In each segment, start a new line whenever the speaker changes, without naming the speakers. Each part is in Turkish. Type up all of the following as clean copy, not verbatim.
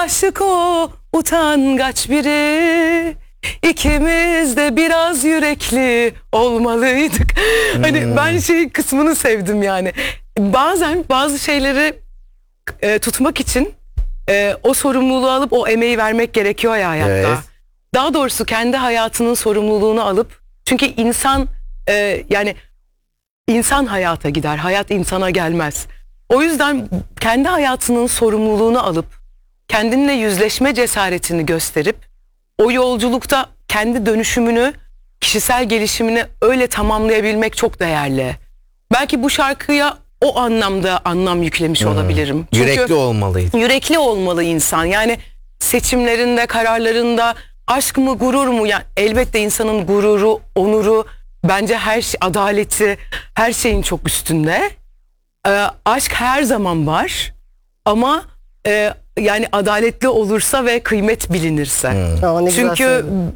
aşık o utangaç biri. İkimiz de biraz yürekli olmalıydık. Hani ben şey kısmını sevdim yani. Bazen bazı şeyleri tutmak için o sorumluluğu alıp o emeği vermek gerekiyor ya hayatta.
Evet.
Daha doğrusu kendi hayatının sorumluluğunu alıp, çünkü insan yani insan hayata gider, hayat insana gelmez. O yüzden kendi hayatının sorumluluğunu alıp kendinle yüzleşme cesaretini gösterip o yolculukta kendi dönüşümünü, kişisel gelişimini öyle tamamlayabilmek çok değerli. Belki bu şarkıya o anlamda anlam yüklemiş olabilirim. Çünkü
Yürekli olmalıydı.
yürekli olmalı insan. Yani seçimlerinde, kararlarında aşk mı, gurur mu? Yani elbette insanın gururu, onuru, bence her şey, adaleti, her şeyin çok üstünde. Aşk her zaman var ama yani adaletli olursa ve kıymet bilinirse.
Aa, ne güzel
Çünkü
söyledin.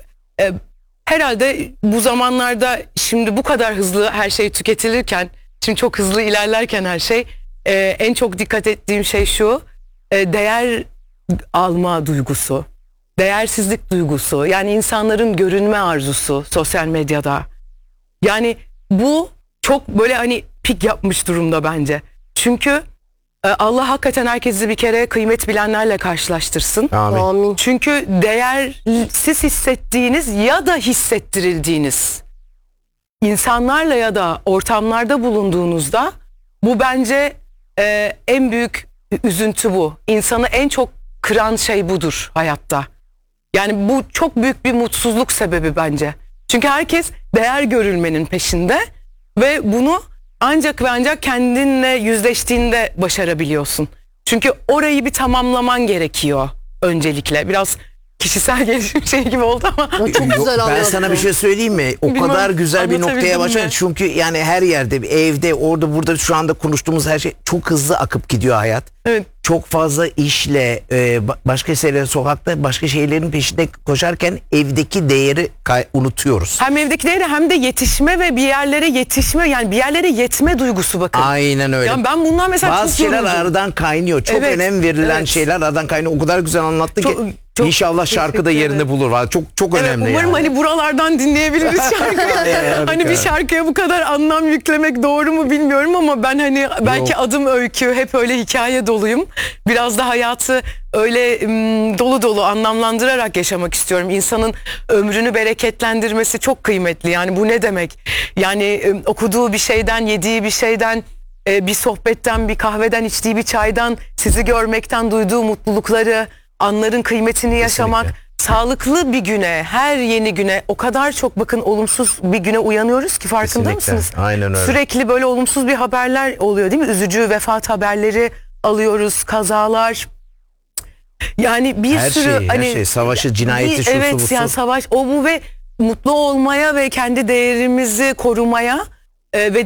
herhalde bu zamanlarda şimdi bu kadar hızlı her şey tüketilirken, şimdi çok hızlı ilerlerken her şey, en çok dikkat ettiğim şey şu: değer alma duygusu, değersizlik duygusu, yani insanların görünme arzusu sosyal medyada. Yani bu çok böyle hani pik yapmış durumda bence. Çünkü Allah hakikaten herkesi bir kere kıymet bilenlerle karşılaştırsın.
Amin.
Amin.
Çünkü değersiz hissettiğiniz ya da hissettirildiğiniz insanlarla ya da ortamlarda bulunduğunuzda, bu bence en büyük üzüntü bu. İnsanı en çok kıran şey budur hayatta. Yani bu çok büyük bir mutsuzluk sebebi bence. Çünkü herkes değer görülmenin peşinde ve bunu ancak ve ancak kendinle yüzleştiğinde başarabiliyorsun. Çünkü orayı bir tamamlaman gerekiyor öncelikle. Biraz kişisel gelişim şey gibi oldu ama.
Çok güzel
Ben
anlattın.
sana bir şey söyleyeyim mi? O
Bilmem,
kadar güzel bir noktaya
anlatabildim
başladın.
mi?
Çünkü yani her yerde, evde, orada, burada şu anda konuştuğumuz her şey çok hızlı akıp gidiyor hayat.
Evet.
Çok fazla işle, başka şeyler, sokakta başka şeylerin peşinde koşarken evdeki değeri unutuyoruz.
Hem evdeki değeri hem de yetişme ve bir yerlere yetişme, yani bir yerlere yetme duygusu, bakın.
Aynen öyle.
Yani ben bundan mesela
Bazı
çok
şeyler
yoruldum.
aradan kaynıyor. Çok
Evet,
önem verilen
evet.
şeyler aradan kaynıyor. O kadar güzel anlattın
Çok-
ki
çok
inşallah şarkı da
teşekkür
yerini
ederim.
bulur. Çok
Evet,
önemli
umarım
yani.
hani buralardan dinleyebiliriz şarkıyı. Hani bir şarkıya bu kadar anlam yüklemek doğru mu bilmiyorum ama ben hani belki
Yok.
adım öykü, hep öyle hikaye doluyum. Biraz da hayatı öyle dolu dolu anlamlandırarak yaşamak istiyorum. İnsanın ömrünü bereketlendirmesi çok kıymetli. Yani bu ne demek? Yani okuduğu bir şeyden, yediği bir şeyden, bir sohbetten, bir kahveden, içtiği bir çaydan, sizi görmekten duyduğu mutlulukları, anların kıymetini yaşamak. Sağlıklı bir güne, her yeni güne o kadar çok, bakın, olumsuz bir güne uyanıyoruz ki, farkında
Kesinlikle.
mısınız?
Aynen öyle.
Sürekli böyle olumsuz bir haberler oluyor değil mi? Üzücü vefat haberleri alıyoruz, kazalar. Yani bir
Her
sürü
şey,
hani
her şey. Savaşı, cinayeti, şusu,
evet,
busu.
yani savaş, o bu ve mutlu olmaya ve kendi değerimizi korumaya ve